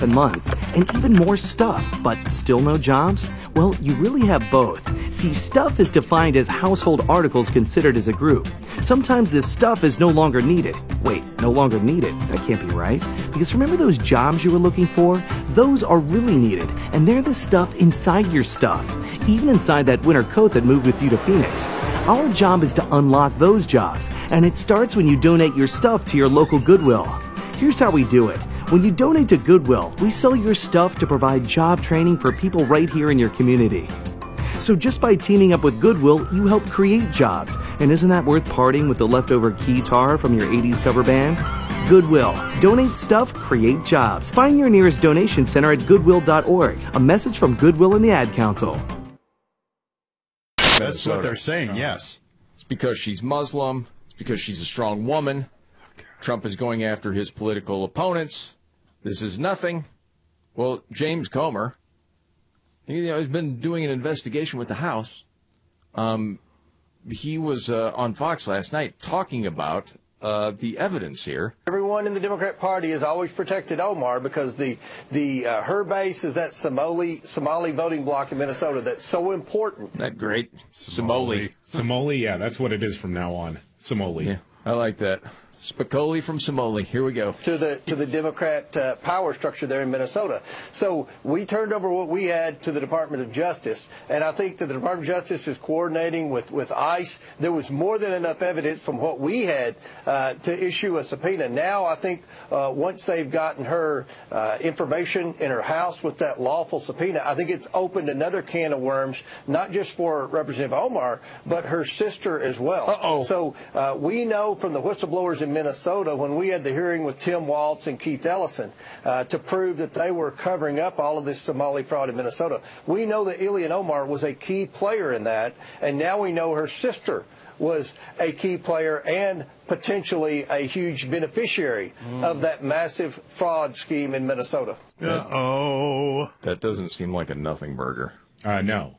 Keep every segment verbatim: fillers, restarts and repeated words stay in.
in months, and even more stuff, but still no jobs? Well, you really have both. See, stuff is defined as household articles considered as a group. Sometimes this stuff is no longer needed. Wait, no longer needed? That can't be right. Because remember those jobs you were looking for? Those are really needed, and they're the stuff inside your stuff. Even inside that winter coat that moved with you to Phoenix. Our job is to unlock those jobs, and it starts when you donate your stuff to your local Goodwill. Here's how we do it. When you donate to Goodwill, we sell your stuff to provide job training for people right here in your community. So just by teaming up with Goodwill, you help create jobs. And isn't that worth parting with the leftover keytar from your eighties cover band? Goodwill. Donate stuff, create jobs. Find your nearest donation center at goodwill dot org. A message from Goodwill and the Ad Council. That's what they're saying, yes. It's because she's Muslim. It's because she's a strong woman. Trump is going after his political opponents. This is nothing. Well, James Comer, you know, has been doing an investigation with the House. Um, he was uh, on Fox last night talking about uh, the evidence here. Everyone in the Democrat Party has always protected Omar because the the uh, her base is that Somali Somali voting bloc in Minnesota that's so important. Isn't that great? Somali. Somali, yeah, that's what it is from now on. Somali. Yeah, I like that. Spicoli from Somali. Here we go. To the to the Democrat uh, power structure there in Minnesota. So we turned over what we had to the Department of Justice, and I think that the Department of Justice is coordinating with, with ICE. There was more than enough evidence from what we had uh, to issue a subpoena. Now I think uh, once they've gotten her uh, information in her house with that lawful subpoena, I think it's opened another can of worms, not just for Representative Omar, but her sister as well. Uh-oh. So uh, we know from the whistleblowers in Minnesota, when we had the hearing with Tim Waltz and Keith Ellison uh, to prove that they were covering up all of this Somali fraud in Minnesota, we know that Ilhan Omar was a key player in that, and now we know her sister was a key player and potentially a huge beneficiary mm. of that massive fraud scheme in Minnesota. Uh-oh. That doesn't seem like a nothing burger. Uh, no.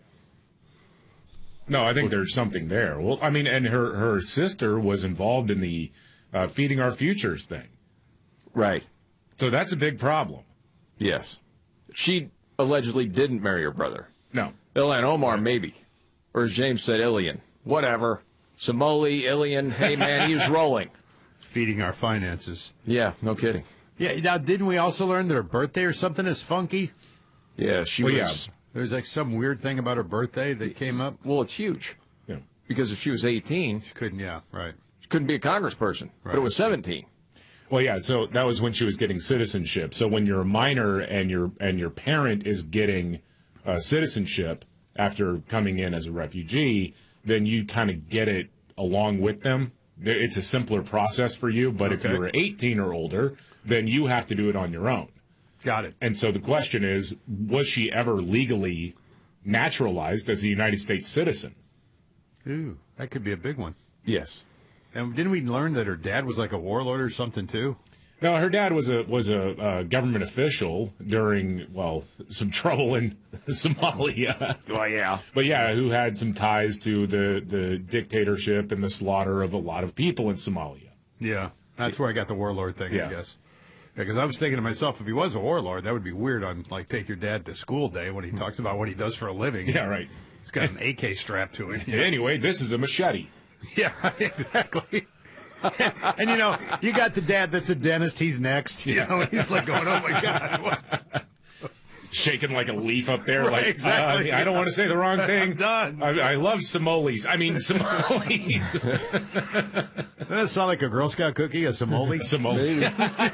No, I think there's something there. Well, I mean, and her, her sister was involved in the uh, Feeding Our Futures thing. Right. So that's a big problem. Yes. She allegedly didn't marry her brother. No. Ilhan Omar, maybe. Or as James said, Ilhan. Whatever. Somali, Ilhan, hey, man, he was rolling. Feeding our finances. Yeah, no kidding. Yeah, now, didn't we also learn that her birthday or something is funky? Yeah, she well, was... Yeah. There was like some weird thing about her birthday that came up. Well, it's huge. Yeah. Because if she was eighteen... She couldn't, yeah, right. She couldn't be a congressperson. Right. But it was seventeen. Well, yeah, so that was when she was getting citizenship. So when you're a minor and your and your parent is getting uh, citizenship after coming in as a refugee, then you kind of get it along with them. It's a simpler process for you. But okay. if you're eighteen or older, then you have to do it on your own. Got it. And so the question is, was she ever legally naturalized as a United States citizen? Ooh, that could be a big one. Yes. And didn't we learn that her dad was like a warlord or something, too? No, her dad was a was a uh, government official during, well, some trouble in Somalia. Oh, yeah. But, yeah, who had some ties to the, the dictatorship and the slaughter of a lot of people in Somalia. Yeah, that's where I got the warlord thing, yeah. I guess. Because I was thinking to myself, if he was a warlord, that would be weird on, like, Take Your Dad to School Day when he talks about what he does for a living. Yeah, right. He's got an A K strapped to him. Yeah, anyway, this is a machete. Yeah, exactly. and, and, you know, you got the dad that's a dentist. He's next. You know, he's like going, oh, my God. What? Shaking like a leaf up there. Right, like, exactly. Uh, I don't want to say the wrong thing. I'm done. I, I love Somalis. I mean, Somalis. Doesn't that sound like a Girl Scout cookie, a Somali? Somali.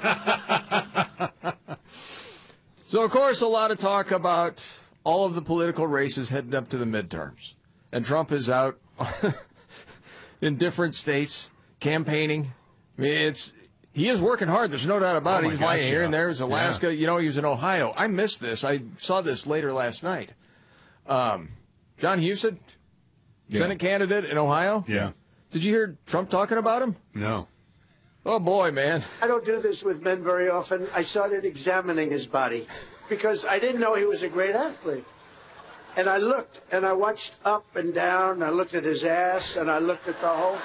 So, of course, a lot of talk about all of the political races heading up to the midterms. And Trump is out in different states campaigning. I mean, it's he is working hard. There's no doubt about oh it. He's gosh, flying here yeah. and there's Alaska. Yeah. You know, he was in Ohio. I missed this. I saw this later last night. Um, John Huston, yeah. Senate candidate in Ohio. Yeah. Did you hear Trump talking about him? No. Oh, boy, man. I don't do this with men very often. I started examining his body because I didn't know he was a great athlete. And I looked, and I watched up and down. I looked at his ass, and I looked at the whole...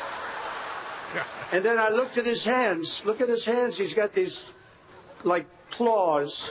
And then I looked at his hands. Look at his hands. He's got these, like, claws.